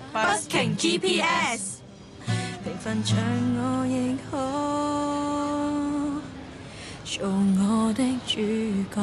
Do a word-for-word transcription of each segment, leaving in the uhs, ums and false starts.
Busking G P S， 平凡像我亦可做我的主角。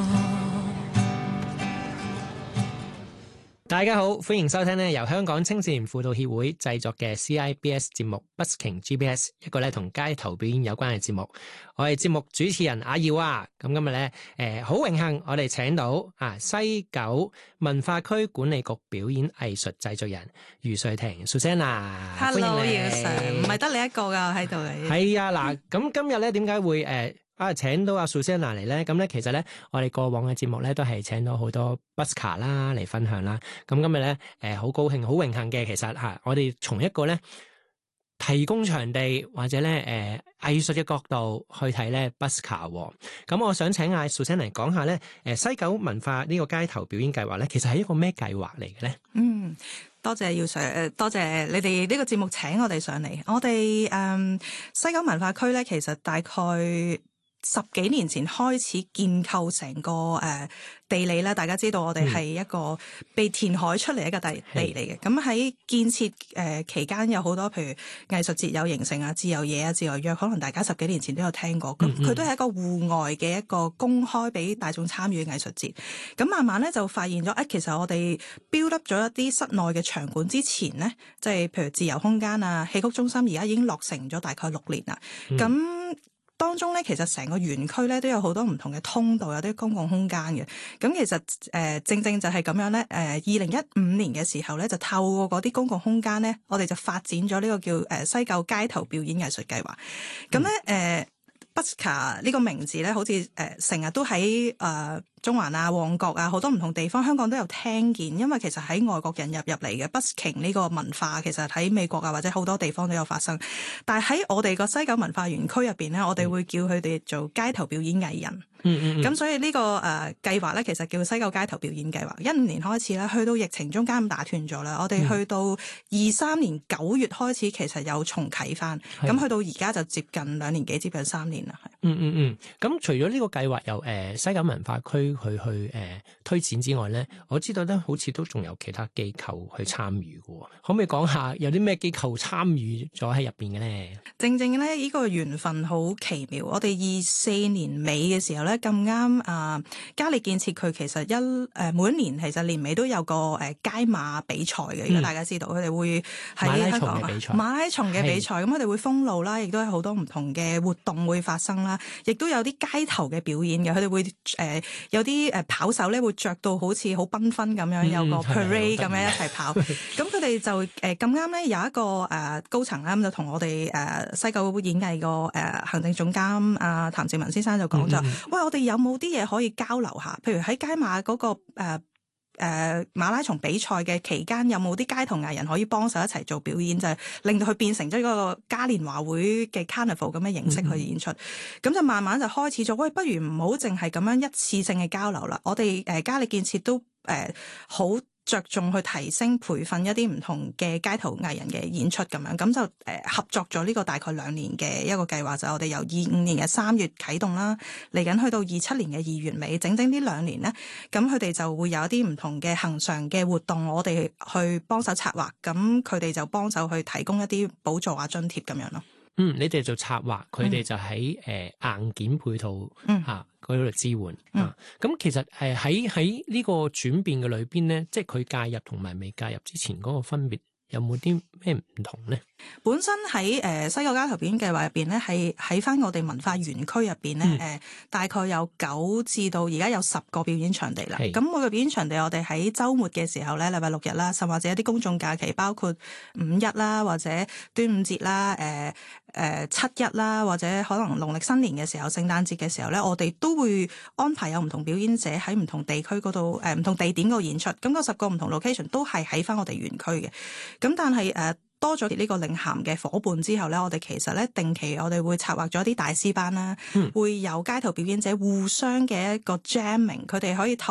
大家好，歡迎收聽咧由香港青少年輔導協會製作嘅 C I B S 節目 Busking G P S， 一個咧同街頭表演有關嘅節目。我係節目主持人阿耀啊，咁今日咧誒好榮幸我哋請到啊西九文化區管理局表演藝術製作人余瑞婷 Susanna。Hello， 姚 Sir， 唔係得你一個噶喺度嘅。 係啊，嗱，咁今日咧點解會誒？呃啊！請到阿 Susanna 嚟咧，咁咧其實咧，我哋過往嘅節目咧都係請到好多 busker 啦嚟分享啦。咁今日咧，誒好高興、好榮幸嘅，其實嚇我哋從一個咧提供場地或者咧誒藝術嘅角度去睇咧 busker。咁我想請阿 Susanna 講下咧，誒西九文化呢個街頭表演計劃咧，其實係一個咩計劃嚟嘅咧？ 嗯。多謝姚 Sir， 多謝你哋呢個節目請我哋上嚟。我哋誒、嗯、西九文化區咧，其實大概十幾年前開始建構成個誒、呃、地理咧。大家知道我哋係一個被填海出嚟一個地地嚟嘅。咁喺、嗯、建設誒、呃、期間有好多譬如藝術節有形成啊、自由夜啊、自由約，可能大家十幾年前都有聽過。咁佢、嗯嗯、都係一個戶外嘅一個公開俾大眾參與嘅藝術節。咁慢慢咧就發現咗，誒、哎、其實我哋 build up 咗一啲室內嘅場館之前咧，即係譬如自由空間啊、戲曲中心，而家已經落成咗大概六年啦。咁、嗯當中咧，其實成個園區咧都有好多唔同嘅通道，有啲公共空間嘅。咁其實誒、呃、正正就係咁樣咧。誒二零一五年嘅時候咧，就透過嗰啲公共空間咧，我哋就發展咗呢個叫誒、呃、西九街頭表演藝術計劃。咁咧誒 busker 呢個名字咧，好似誒成日都喺誒、呃中環啊、旺角啊，好多唔同地方，香港都有聽見。因為其實喺外國引入入嚟嘅 busking 呢個文化，其實喺美國啊或者好多地方都有發生。但係喺我哋個西九文化園區入邊咧，我哋會叫佢哋做街頭表演藝人。嗯嗯。咁所以呢、這個誒、呃、計劃咧，其實叫西九街頭表演計劃。一五年開始咧，去到疫情中間咁打斷咗啦。我哋去到二三年九月開始，其實有重啟翻。咁、嗯、去到而家就接近兩年幾，接近三年啦。 嗯嗯嗯。咁除咗呢個計劃由誒、呃、西九文化區去去誒、呃、推展之外咧，我知道咧好似都仲有其他機構去參與嘅，可唔可以講下有啲咩機構參與咗喺入邊嘅咧？ 正正咧，呢個緣分好奇妙。我哋二四年尾嘅時候咧，咁啱啊，嘉利建設佢其實一誒、呃、每一年其實年尾都有個誒、呃、街馬比賽嘅。如果大家知道，佢哋、嗯、會喺香港馬拉松嘅比賽，馬拉松嘅比賽，咁佢哋會封路啦，亦都有好多唔同嘅活動會發生啦，亦都有啲街頭嘅表演嘅，佢哋會誒、呃、有啲誒跑手咧會着到好似好繽紛咁樣，嗯、有個 parade 咁樣一齊跑。咁佢哋就誒咁啱咧有一個誒、呃、高層啦，咁就同我哋誒、呃、西九演藝個誒行政總監阿譚志文先生就講咗，嗯、喂，我哋有冇啲嘢可以交流下？譬如喺街馬嗰、那個誒誒、呃呃、馬拉松比賽嘅期間，有冇啲街頭藝人可以幫手一齊做表演，就係、是、令到佢變成咗一個嘉年華會嘅 carnival 咁嘅形式去演出。咁、嗯、就慢慢就開始咗，喂，不如唔好淨係咁樣一次性嘅交流啦。我哋誒嘉利建設都誒好。呃着重去提升培訓一啲唔同嘅街頭藝人嘅演出咁樣，咁就誒合作咗呢個大概兩年嘅一個計劃，就係、我哋由二五年嘅三月啟動啦，嚟緊去到二七年嘅二月尾，整整呢兩年咧，咁佢哋就會有一啲唔同嘅恆常嘅活動，我哋去幫手策劃，咁佢哋就幫手去提供一啲補助啊津貼咁樣咯。 嗯，你哋做策劃，佢哋就喺誒、嗯呃、硬件配套嚇嗰度支援、嗯、啊。咁其實誒喺喺呢個轉變嘅裏邊咧，即係佢介入同埋未介入之前嗰個分別，有冇啲咩唔同咧？ 本身喺誒、呃、西九街頭表演計劃入邊咧，係喺翻我哋文化園區入邊咧，誒、嗯呃、大概有九至到而家有十個表演場地啦。咁是每個表演場地，我哋喺週末嘅時候咧，禮拜六日啦，甚或者一啲公眾假期，包括五一啦，或者端午節啦，誒、呃、誒、呃、七一啦，或者可能農曆新年嘅時候、聖誕節嘅時候咧，我哋都會安排有唔同表演者喺唔同地區嗰度，誒、呃、唔同地點嗰度演出。咁嗰十個唔同 location 都係喺翻我哋園區嘅。咁但係誒。呃多咗呢個領銜嘅夥伴之後咧，我哋其實咧定期我哋會策劃咗一啲大師班啦，嗯、會有街頭表演者互相嘅一個 jamming，佢哋可以透